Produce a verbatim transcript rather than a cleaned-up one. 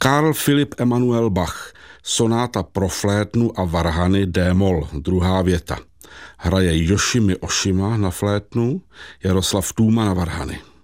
Karl Philipp Emanuel Bach, sonáta pro flétnu a varhany D-moll, druhá věta. Hraje Yoshimi Oshima na flétnu, Jaroslav Tůma na varhany.